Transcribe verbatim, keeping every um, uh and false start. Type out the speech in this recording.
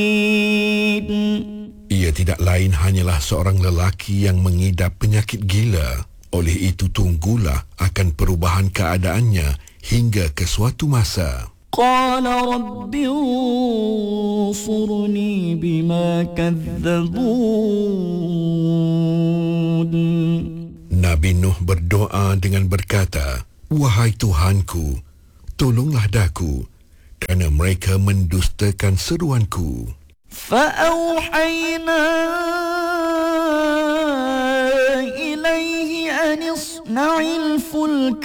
Ia tidak lain hanyalah seorang lelaki yang mengidap penyakit gila. Oleh itu tunggulah akan perubahan keadaannya hingga ke suatu masa. قال رب انصرني بما كذبون. Nabi Nuh berdoa dengan berkata, "Wahai Tuhanku, tolonglah daku kerana mereka mendustakan seruanku." فأوحينا إليه أن اصنع الفلك